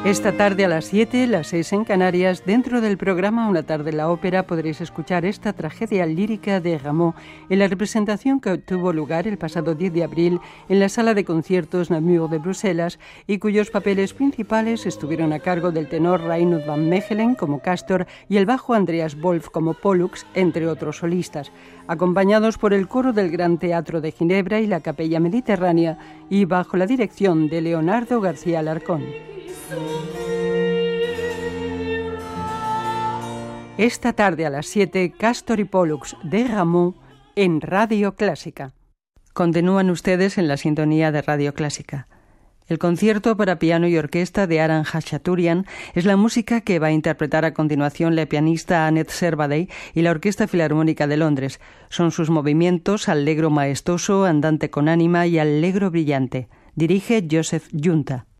Esta tarde a las 7, las 6 en Canarias, dentro del programa Una tarde en la ópera podréis escuchar esta tragedia lírica de Rameau en la representación que tuvo lugar el pasado 10 de abril en la sala de conciertos Namur de Bruselas y cuyos papeles principales estuvieron a cargo del tenor Reinoud van Mechelen como Castor y el bajo Andreas Wolf como Pollux, entre otros solistas, acompañados por el coro del Gran Teatro de Ginebra y la Capella Mediterránea y bajo la dirección de Leonardo García Alarcón. Esta tarde a las 7, Castor y Pollux de Rameau en Radio Clásica. Continúan ustedes en la sintonía de Radio Clásica. El concierto para piano y orquesta de Aran Khachaturian es la música que va a interpretar a continuación la pianista Annette Servadey y la Orquesta Filarmónica de Londres. Son sus movimientos allegro maestoso, andante con ánima y allegro brillante. Dirige Joseph Junta.